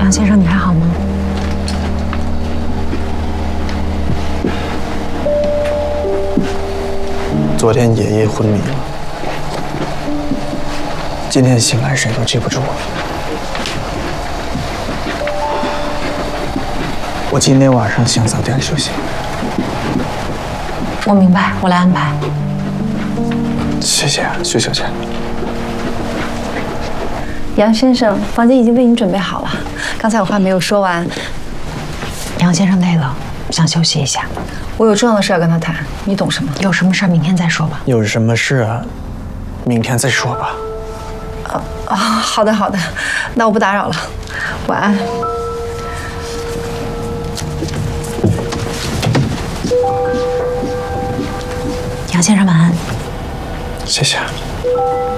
杨先生，你还好吗？ 昨天爷爷昏迷了，今天醒来谁都记不住了。我今天晚上想早点休息。 我明白，我来安排。 谢谢啊，徐小姐。 杨先生，房间已经为您准备好了。刚才我话没有说完， 杨先生累了，想休息一下。 我有重要的事要跟他谈，你懂什么？ 有什么事明天再说吧。 有什么事啊？明天再说吧。 好的好的，那我不打扰了，晚安。 杨先生晚安。 谢谢。